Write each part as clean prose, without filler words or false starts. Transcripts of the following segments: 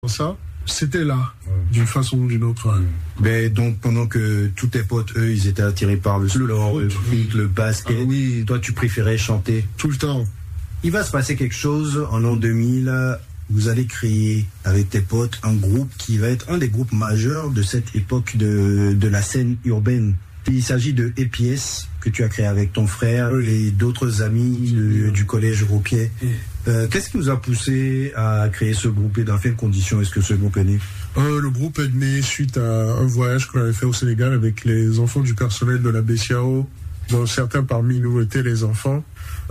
ça, c'était là, d'une façon ou d'une autre. Mais donc, pendant que tous tes potes, eux, ils étaient attirés par le sport, le foot, le basket, oui, toi, tu préférais chanter? Tout le temps. Il va se passer quelque chose en l'an 2000. Vous allez créer avec tes potes un groupe qui va être un des groupes majeurs de cette époque de la scène urbaine. Il s'agit de EPS, que tu as créé avec ton frère et d'autres amis du collège Roquier. Qu'est-ce qui vous a poussé à créer ce groupe et dans quelles conditions est-ce que ce groupe est né? Le groupe est né suite à un voyage qu'on avait fait au Sénégal avec les enfants du personnel de la BCAO, dont certains parmi nous étaient les enfants.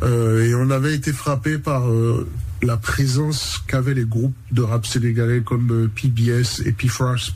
Et on avait été frappé par la présence qu'avaient les groupes de rap sénégalais comme PBS et P-Frost.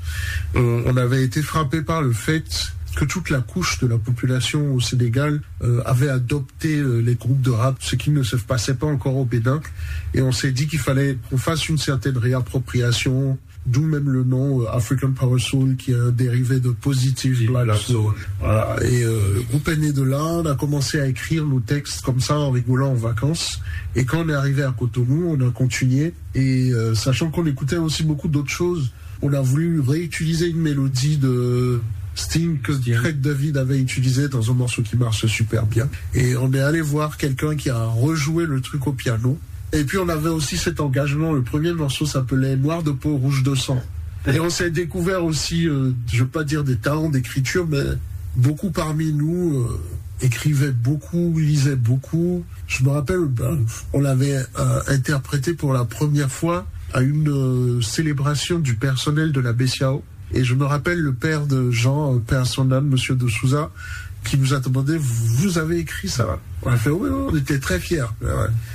On avait été frappé par le fait que toute la couche de la population au Sénégal avait adopté les groupes de rap, ce qui ne se passait pas encore au Bénin. Et on s'est dit qu'il fallait qu'on fasse une certaine réappropriation, d'où même le nom African Power Soul, qui est un dérivé de Positive Black Soul. Voilà. Et le groupe est né de là. On a commencé à écrire nos textes comme ça en rigolant en vacances. Et quand on est arrivé à Cotonou, on a continué. Et sachant qu'on écoutait aussi beaucoup d'autres choses, on a voulu réutiliser une mélodie de Sting que Craig David avait utilisé dans un morceau qui marche super bien. Et on est allé voir quelqu'un qui a rejoué le truc au piano. Et puis on avait aussi cet engagement. Le premier morceau s'appelait Noir de peau, rouge de sang. Et on s'est découvert aussi, je veux pas dire des talents d'écriture, mais beaucoup parmi nous écrivaient beaucoup, lisaient beaucoup. Je me rappelle, on l'avait interprété pour la première fois à une célébration du personnel de la BCAO. Et je me rappelle le père de Jean, père son âme, monsieur de Souza, qui nous a demandé, vous avez écrit ça? On a fait, oui, on était très fiers. Ouais.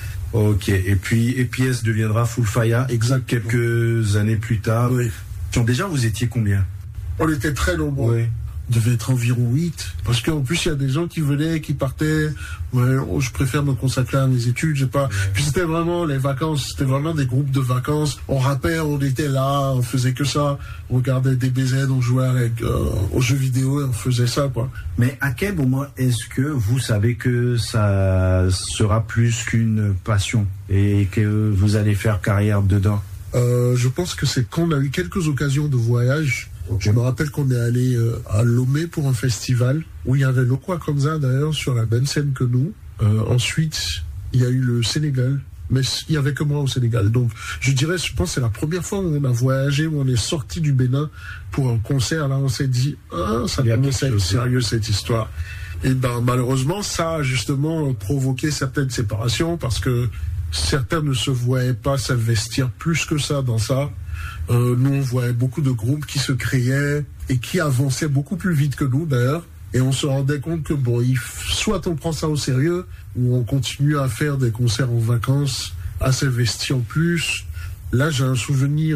Ok, et puis EPS deviendra Full Fire, exact, quelques années plus tard. Oui. Déjà, vous étiez combien? On était très nombreux. Oui. On devait être environ 8. Parce qu'en plus, il y a des gens qui venaient, qui partaient. Ouais, je préfère me consacrer à mes études, je sais pas. Puis c'était vraiment les vacances. C'était vraiment des groupes de vacances. On rappait, on était là, on faisait que ça. On regardait DBZ, on jouait avec, aux jeux vidéo et on faisait ça, quoi. Mais à quel moment est-ce que vous savez que ça sera plus qu'une passion et que vous allez faire carrière dedans? Je pense que c'est quand on a eu quelques occasions de voyage. Je me rappelle qu'on est allé à Lomé pour un festival où il y avait Lokwa Kamza d'ailleurs sur la même scène que nous. Ensuite, il y a eu le Sénégal, mais il y avait que moi au Sénégal. Donc, je dirais, je pense que c'est la première fois où on a voyagé, où on est sorti du Bénin pour un concert. Là, on s'est dit, ça commence à être sérieux cette histoire. Et ben, malheureusement, ça a justement provoqué certaines séparations parce que certains ne se voyaient pas s'investir plus que ça dans ça. Nous, on voyait beaucoup de groupes qui se créaient et qui avançaient beaucoup plus vite que nous, d'ailleurs. Et on se rendait compte que, bon, soit on prend ça au sérieux, ou on continue à faire des concerts en vacances, à s'investir en plus. Là, j'ai un souvenir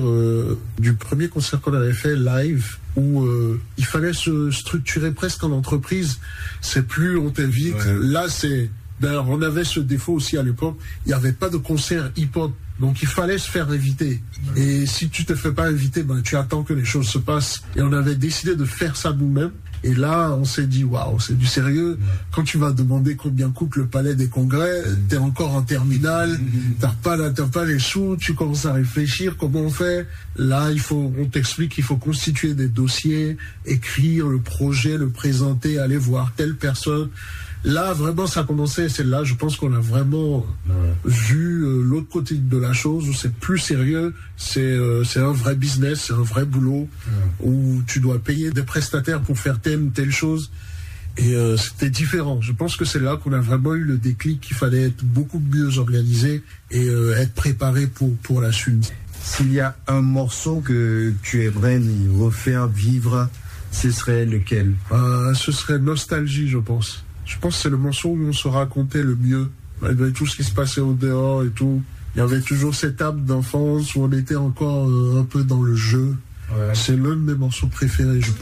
du premier concert qu'on avait fait live, où il fallait se structurer presque en entreprise. C'est plus on t'invite. Ouais. Là, c'est... D'ailleurs, on avait ce défaut aussi à l'époque. Il n'y avait pas de concert hip-hop. Donc, il fallait se faire inviter. Et si tu te fais pas inviter, ben, tu attends que les choses se passent. Et on avait décidé de faire ça nous-mêmes. Et là, on s'est dit, waouh, c'est du sérieux. Quand tu vas demander combien coûte le palais des congrès, t'es encore en terminale, t'as pas les sous, tu commences à réfléchir, comment on fait? Là, on t'explique qu'il faut constituer des dossiers, écrire le projet, le présenter, aller voir telle personne. Là, vraiment, ça a commencé. C'est là, je pense qu'on a vraiment vu l'autre côté de la chose, où c'est plus sérieux. C'est un vrai business, c'est un vrai boulot, où tu dois payer des prestataires pour faire telle chose. Et c'était différent. Je pense que c'est là qu'on a vraiment eu le déclic qu'il fallait être beaucoup mieux organisé et être préparé pour la suite. S'il y a un morceau que tu aimerais nous refaire vivre, ce serait lequel? Ce serait Nostalgie, je pense. Je pense que c'est le morceau où on se racontait le mieux. Malgré tout ce qui se passait au dehors et tout. Il y avait toujours cette âme d'enfance où on était encore un peu dans le jeu. Ouais. C'est l'un de mes morceaux préférés, je pense.